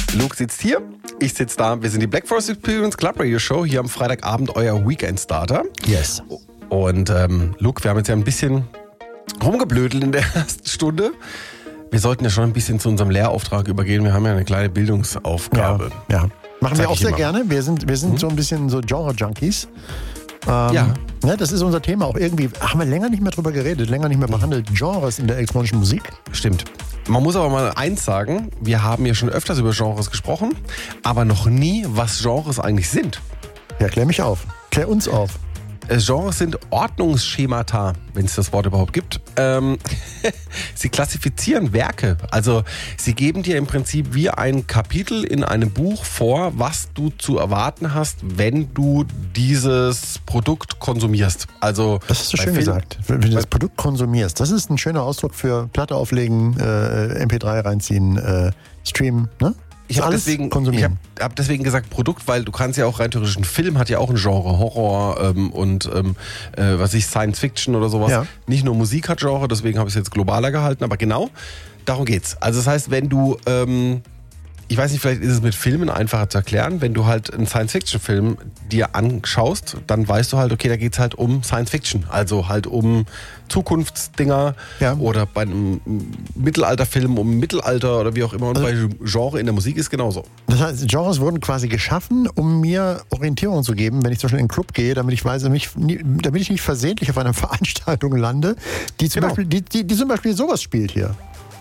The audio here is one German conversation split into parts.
Luke sitzt hier, ich sitze da. Wir sind die Black Forest Experience Club Radio Show. Hier am Freitagabend euer Weekend Starter. Yes. Und Luke, wir haben jetzt ja ein bisschen rumgeblödelt in der ersten Stunde. Wir sollten ja schon ein bisschen zu unserem Lehrauftrag übergehen. Wir haben ja eine kleine Bildungsaufgabe. Ja. Machen Sag wir auch ich sehr immer. gerne. Wir sind so ein bisschen so Genre-Junkies. Ja. Ne, das ist unser Thema. Auch irgendwie haben wir länger nicht mehr drüber geredet, länger nicht mehr behandelt. Genres in der elektronischen Musik. Stimmt. Man muss aber mal eins sagen, wir haben ja schon öfters über Genres gesprochen, aber noch nie, was Genres eigentlich sind. Ja, klär mich auf. Klär uns auf. Genres sind Ordnungsschemata, wenn es das Wort überhaupt gibt. Sie klassifizieren Werke. Also sie geben dir im Prinzip wie ein Kapitel in einem Buch vor, was du zu erwarten hast, wenn du dieses Produkt konsumierst. Also Das ist so bei schön Film- gesagt. Wenn du das Produkt konsumierst, das ist ein schöner Ausdruck für Platte auflegen, MP3 reinziehen, streamen, ne? Ich habe Alles deswegen, konsumieren. hab deswegen gesagt Produkt, weil du kannst ja auch rein theoretisch, ein Film hat ja auch ein Genre, Horror und was ich, Science Fiction oder sowas. Ja. Nicht nur Musik hat Genre, deswegen habe ich es jetzt globaler gehalten, aber genau darum geht's. Also das heißt, wenn du, ich weiß nicht, vielleicht ist es mit Filmen einfacher zu erklären, wenn du halt einen Science-Fiction-Film dir anschaust, dann weißt du halt, okay, da geht's halt um Science-Fiction, also halt um Zukunftsdinger oder bei einem Mittelalterfilm um Mittelalter oder wie auch immer und bei Genre in der Musik ist genauso. Das heißt, Genres wurden quasi geschaffen, um mir Orientierung zu geben, wenn ich zum Beispiel in einen Club gehe, damit ich weiß, damit ich nicht versehentlich auf einer Veranstaltung lande, die zum, Beispiel, die zum Beispiel sowas spielt hier.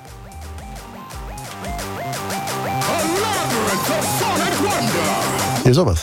Hier sowas.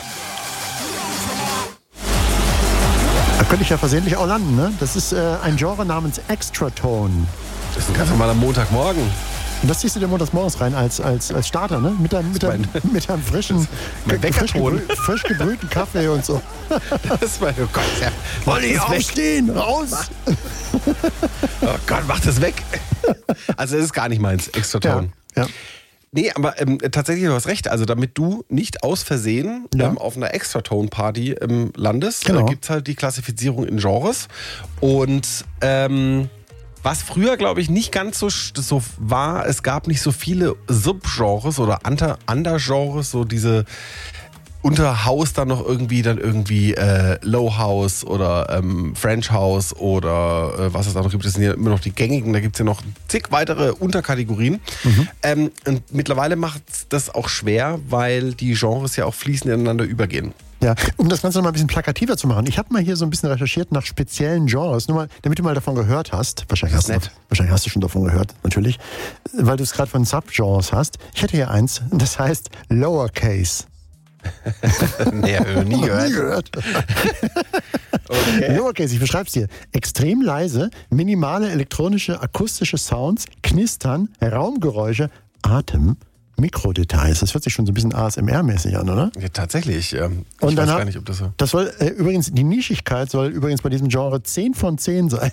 Da könnte ich ja versehentlich auch landen, ne? Das ist ein Genre namens Extratone. Das ist ein ganz normaler Montagmorgen. Und das ziehst du dir montags morgens rein als Starter, ne? Mit einem frischen, mein Weckerton. frisch gebrühten Kaffee und so. Das ist mein, oh Gott, ja. Olli, Mach das weg. aufstehen, raus! Oh Gott, mach das weg. Also das ist gar nicht meins, Extratone. Ja. Nee, aber tatsächlich, du hast recht. Also damit du nicht aus Versehen auf einer Extratone-Party landest, Genau. gibt es halt die Klassifizierung in Genres. Und was früher, glaube ich, nicht ganz so war, es gab nicht so viele Subgenres oder Undergenres, so diese unter House dann irgendwie Low House oder French House oder was es da noch gibt. Das sind ja immer noch die gängigen. Da gibt es ja noch zig weitere Unterkategorien. Und mittlerweile macht das auch schwer, weil die Genres ja auch fließend ineinander übergehen. Ja, um das Ganze noch mal ein bisschen plakativer zu machen. Ich habe mal hier so ein bisschen recherchiert nach speziellen Genres, nur mal, damit du mal davon gehört hast. Wahrscheinlich hast du schon davon gehört, natürlich. Weil du es gerade von Subgenres hast. Ich hätte hier eins, das heißt Lowercase. Nee, nie gehört. Okay. Lowercase, ich beschreibe es dir. Extrem leise, minimale elektronische, akustische Sounds, Knistern, Raumgeräusche, Atem, Mikrodetails. Das hört sich schon so ein bisschen ASMR-mäßig an, oder? Ja, tatsächlich. Ich Und weiß dann gar nicht, ob das so... Das soll übrigens, die Nischigkeit soll übrigens bei diesem Genre 10 von 10 sein.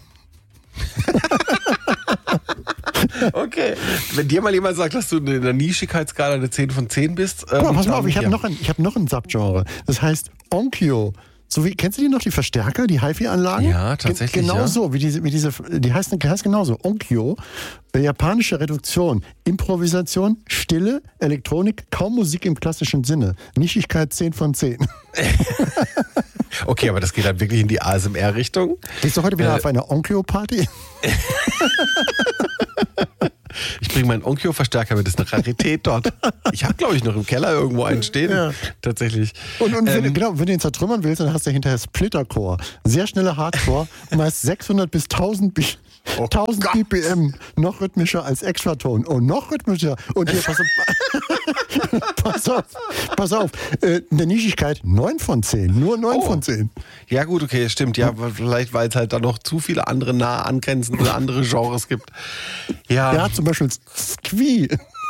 Okay. Wenn dir mal jemand sagt, dass du in der Nischigkeitsskala eine 10 von 10 bist... Pass mal auf, ich habe ja. noch ein Subgenre. Das heißt Onkyo. So wie, kennst du die noch, die Verstärker, die HiFi-Anlagen? Ja, tatsächlich, Genau ja. so, die heißt genauso. Onkyo, japanische Reduktion, Improvisation, Stille, Elektronik, kaum Musik im klassischen Sinne. Nischigkeit 10 von 10. Okay, aber das geht dann wirklich in die ASMR-Richtung. Gehst du heute wieder auf eine Onkyo-Party? Ich bringe meinen Onkyo-Verstärker mit, das ist eine Rarität dort. Ich habe, glaube ich, noch im Keller irgendwo einen stehen. Ja. Tatsächlich. Und wenn du ihn zertrümmern willst, dann hast du hinterher Splittercore. Sehr schnelle Hardcore, meist 600 bis 1000 BPM. Noch rhythmischer als Extratone. Oh, noch rhythmischer. Und hier, pass auf. In der Nischigkeit 9 von 10. Nur 9 von 10. Ja gut, okay, stimmt. Ja, vielleicht, weil es halt dann noch zu viele andere nah angrenzende andere Genres gibt. Ja, zum Beispiel Squee.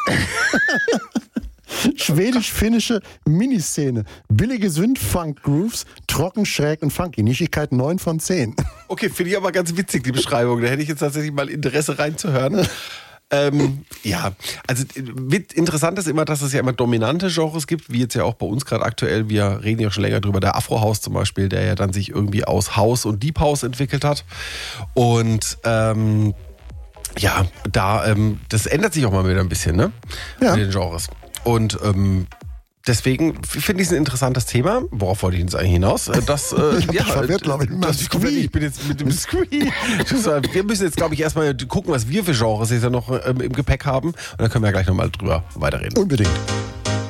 Schwedisch-finnische Miniszene. Billige Synth-Funk-Grooves, trocken, schräg und funky. Nischigkeit 9 von 10. Okay, finde ich aber ganz witzig, die Beschreibung. Da hätte ich jetzt tatsächlich mal Interesse reinzuhören. Ja, also interessant ist immer, dass es ja immer dominante Genres gibt, wie jetzt ja auch bei uns gerade aktuell. Wir reden ja schon länger drüber, der Afro-House zum Beispiel, der ja dann sich irgendwie aus House und Deep House entwickelt hat. Und ja, da das ändert sich auch mal wieder ein bisschen, ne? Ja. Mit den Genres. Und deswegen finde ich es ein interessantes Thema. Worauf wollte ich jetzt eigentlich hinaus? Das, verwirrt, glaube ich. Ich bin jetzt mit dem Squee. Wir müssen jetzt, glaube ich, erstmal gucken, was wir für Genres jetzt ja noch im Gepäck haben. Und dann können wir ja gleich nochmal drüber weiterreden. Unbedingt.